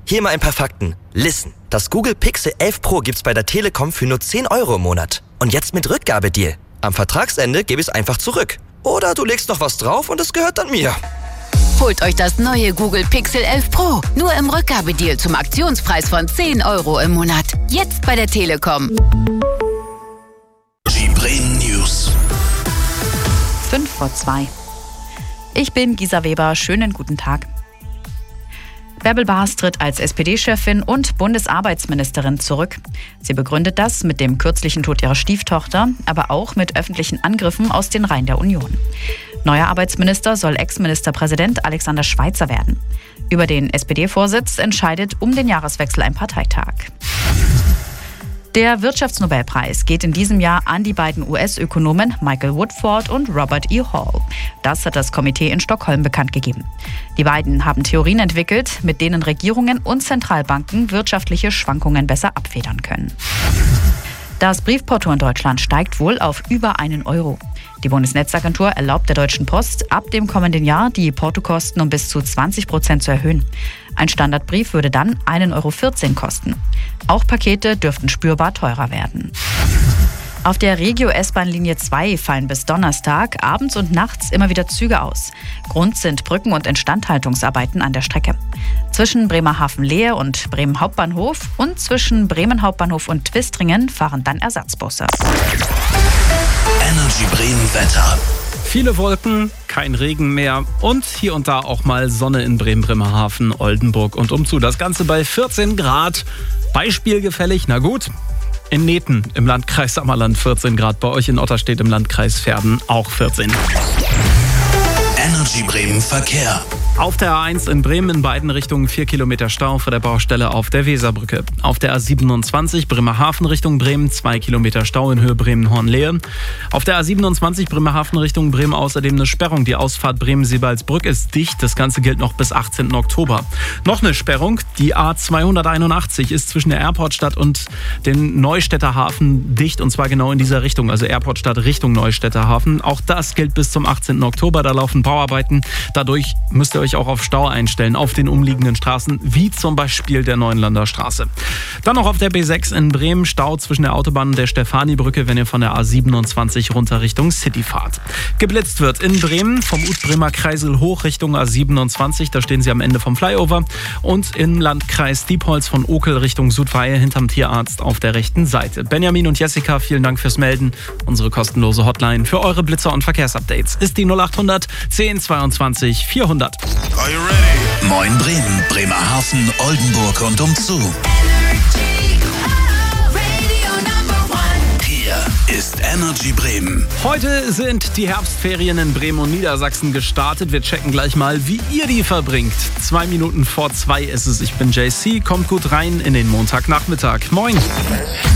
Hier mal ein paar Fakten. Listen, das Google Pixel 11 Pro gibt's bei der Telekom für nur 10 € im Monat. Und jetzt mit Rückgabedeal. Am Vertragsende gebe ich es einfach zurück. Oder du legst noch was drauf und es gehört dann mir. Holt euch das neue Google Pixel 11 Pro. Nur im Rückgabedeal zum Aktionspreis von 10 € im Monat. Jetzt bei der Telekom. Die Bremen News. 5:02. Ich bin Gisa Weber. Schönen guten Tag. Bärbel Baas tritt als SPD-Chefin und Bundesarbeitsministerin zurück. Sie begründet das mit dem kürzlichen Tod ihrer Stieftochter, aber auch mit öffentlichen Angriffen aus den Reihen der Union. Neuer Arbeitsminister soll Ex-Ministerpräsident Alexander Schweitzer werden. Über den SPD-Vorsitz entscheidet um den Jahreswechsel ein Parteitag. Der Wirtschaftsnobelpreis geht in diesem Jahr an die beiden US-Ökonomen Michael Woodford und Robert E. Hall. Das hat das Komitee in Stockholm bekannt gegeben. Die beiden haben Theorien entwickelt, mit denen Regierungen und Zentralbanken wirtschaftliche Schwankungen besser abfedern können. Das Briefporto in Deutschland steigt wohl auf über 1 €. Die Bundesnetzagentur erlaubt der Deutschen Post, ab dem kommenden Jahr die Portokosten um bis zu 20% zu erhöhen. Ein Standardbrief würde dann 1,14 € kosten. Auch Pakete dürften spürbar teurer werden. Auf der Regio-S-Bahn-Linie 2 fallen bis Donnerstag abends und nachts immer wieder Züge aus. Grund sind Brücken- und Instandhaltungsarbeiten an der Strecke. Zwischen Bremerhaven-Lehe und Bremen Hauptbahnhof und zwischen Bremen Hauptbahnhof und Twistringen fahren dann Ersatzbusse. Energy Bremen Wetter. Viele Wolken, kein Regen mehr und hier und da auch mal Sonne in Bremen, Bremerhaven, Oldenburg und umzu. Das Ganze bei 14 Grad. Beispielgefällig, na gut. In Nethen im Landkreis Sammerland 14 Grad, bei euch in Otterstedt im Landkreis Verden auch 14. Energy Bremen Verkehr. Auf der A1 in Bremen in beiden Richtungen 4 Kilometer Stau vor der Baustelle auf der Weserbrücke. Auf der A27 Bremerhaven Richtung Bremen 2 Kilometer Stau in Höhe Bremen-Hornlehe. Auf der A27 Bremerhaven Richtung Bremen außerdem eine Sperrung. Die Ausfahrt Bremen-Seebaldsbrück ist dicht. Das Ganze gilt noch bis 18. Oktober. Noch eine Sperrung. Die A281 ist zwischen der Airportstadt und dem Neustädter Hafen dicht. Und zwar genau in dieser Richtung. Also Airportstadt Richtung Neustädter Hafen. Auch das gilt bis zum 18. Oktober. Da laufen Bauarbeiten. Dadurch müsst ihr euch auch auf Stau einstellen auf den umliegenden Straßen, wie zum Beispiel der Neuenlander Straße. Dann noch auf der B6 in Bremen Stau zwischen der Autobahn und der Stefanibrücke, wenn ihr von der A27 runter Richtung City fahrt. Geblitzt wird in Bremen vom Utbremer Kreisel hoch Richtung A27, da stehen sie am Ende vom Flyover, und im Landkreis Diepholz von Okel Richtung Südweihe hinterm Tierarzt auf der rechten Seite. Benjamin und Jessica, vielen Dank fürs Melden. Unsere kostenlose Hotline für eure Blitzer- und Verkehrsupdates ist die 0800 10 22 400. Are you ready? Moin Bremen, Bremerhaven, Oldenburg und umzu. Hier ist Energy Bremen. Heute sind die Herbstferien in Bremen und Niedersachsen gestartet. Wir checken gleich mal, wie ihr die verbringt. 2 Minuten vor 2 ist es. Ich bin JC. Kommt gut rein in den Montagnachmittag. Moin.